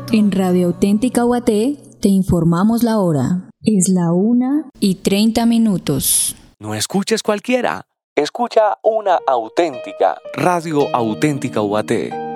En Radio Auténtica UAT te informamos la hora. Es la 1:30. No escuches cualquiera. Escucha una auténtica. Radio Auténtica UAT.